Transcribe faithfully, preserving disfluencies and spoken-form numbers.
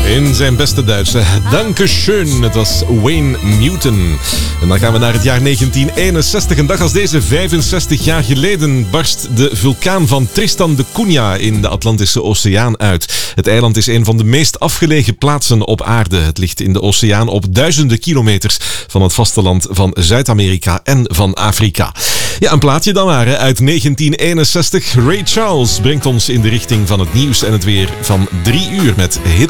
In zijn beste Duits. Dankeschön. Het was Wayne Newton. En dan gaan we naar het jaar negentien eenenzestig. Een dag als deze, vijfenzestig jaar geleden, barst de vulkaan van Tristan de Cunha in de Atlantische Oceaan uit. Het eiland is een van de meest afgelegen plaatsen op aarde. Het ligt in de oceaan op duizenden kilometers van het vasteland van Zuid-Amerika en van Afrika. Ja, een plaatje dan maar hè, uit negentien eenenzestig. Ray Charles brengt ons in de richting van het nieuws en het weer van drie uur met hit.